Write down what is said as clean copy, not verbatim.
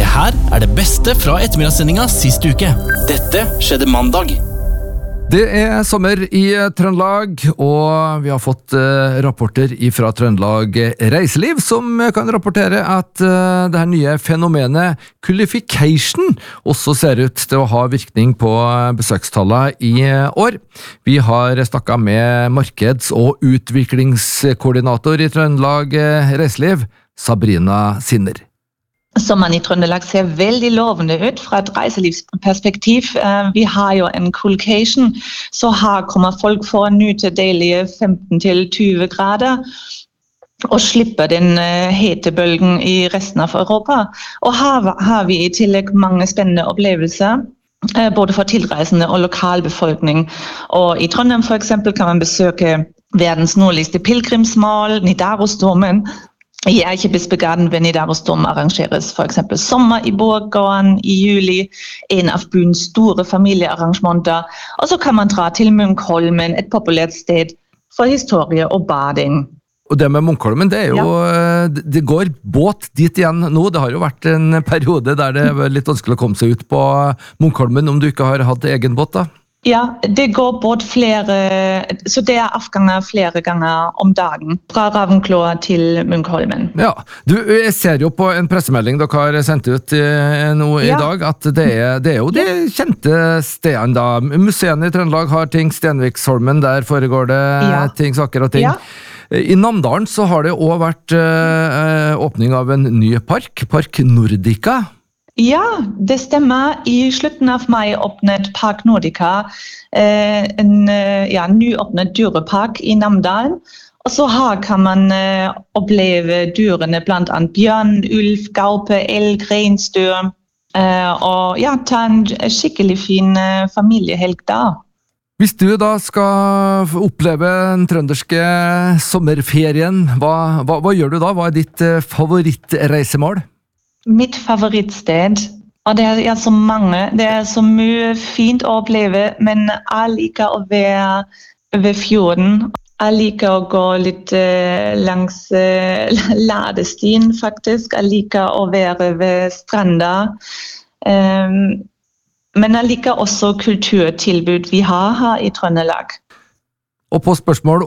her det beste fra ettermiddagssendinga sist uke. Dette skjedde mandag. Det sommer i Trøndelag, og vi har fått rapporter fra Trøndelag Reiseliv, som kan rapportere at det her nye fenomenet Kullification også ser ut til å ha virkning på besøkstallene i år. Vi har snakket med markeds- og utviklingskoordinator i Trøndelag Reiseliv, Sabrina Sinner. Sommeren i Trøndelag ser veldig lovende ut fra et reiselivsperspektiv. Vi har jo en kulcation, så her kommer folk for å nyte deilige 15-20 grader og slippe den hetebølgen i resten av Europa. Og her har vi i tillegg mange spennende opplevelser, både for tilreisende og lokalbefolkning. Og i Trondheim for eksempel kan man besøke verdens nordligste pilgrimsmål, Nidarosdomen. I Erkebispegården ved Nidarosdomen arrangeres for eksempel sommer i Borggården i juli, en av byens store familiearrangementer. Og så kan man dra til Munkholmen, et populært sted for historie og bading. Og det med Munkholmen, det jo, det går båt dit igjen nå. Det har jo vært en periode der det var litt vanskelig å komme seg ut på Munkholmen om du ikke har hatt egen båt da. Ja, det går båt så det avganger flere ganger om dagen, fra Ravenklo til Munkholmen. Ja, jeg ser jo på en pressemelding dere har sendt ut nå i dag, at det jo de kjente stedene da. Museene i Trøndelag har ting, Stenviksholmen, der foregår det ting, saker og ting. Ja. I Namdalen så har det også vært åpning av en ny park, Park Nordica. Ja, det stemmer. I slutten av mai åpnet Park Nordica, en nyåpnet dyrepark i Namdalen. Og så her kan man oppleve dyrene, blant annet bjørn, ulv, gaupe, elg, reinsdyr. Og ta en skikkelig fin familiehelg da. Hvis du da skal oppleve den trønderske sommerferien, hva gjør du da? Hva ditt favorittreisemål? Mitt favorittsted, og det så mange, det så mye fint å oppleve, men jeg liker å være ved fjorden. Jeg liker å gå litt langs ladestien faktisk, jeg liker å være ved stranda. Men jeg liker også kulturtilbud vi har her i Trøndelag. Og på spørsmål